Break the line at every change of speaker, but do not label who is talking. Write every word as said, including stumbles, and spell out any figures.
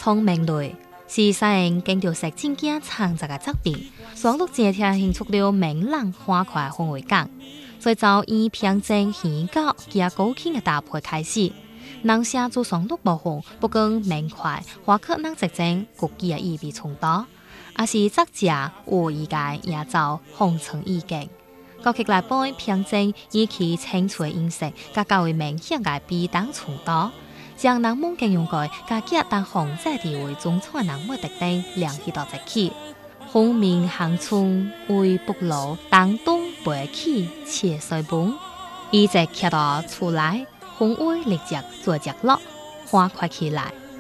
聪明类是使人经常食真惊长杂嘅疾病，双鹿节听庆祝了明朗花快氛围感。最早以平靜喜歌加高興嘅搭配開始，能寫做雙鹿無紅，不過明快花克能直正國際嘅意味重大，也是作者無意界也造紅塵意境。歌曲來背平靜以其清脆音色，加較為明顯嘅比當重大。將人夢境用過，加結當紅色地位中創人物特定兩起到一起，紅面行春為北路當東背起切水本，一直騎到出來，紅威立即做着落，花快起來。